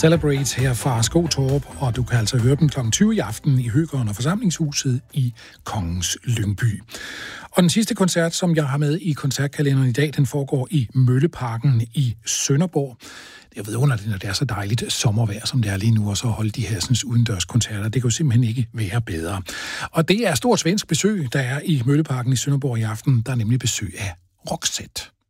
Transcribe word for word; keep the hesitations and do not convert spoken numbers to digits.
Celebrate her fra Skotorp, og du kan altså høre dem klokken tyve i aften i Høgeren og Forsamlingshuset i Kongens Lyngby. Og den sidste koncert, som jeg har med i koncertkalenderen i dag, den foregår i Mølleparken i Sønderborg. Det er vidunderligt, når det er så dejligt sommervejr, som det er lige nu, og så holde de her sådan, udendørs koncerter. Det kan jo simpelthen ikke være bedre. Og det er stort svensk besøg, der er i Mølleparken i Sønderborg i aften. Der er nemlig besøg af Roxette.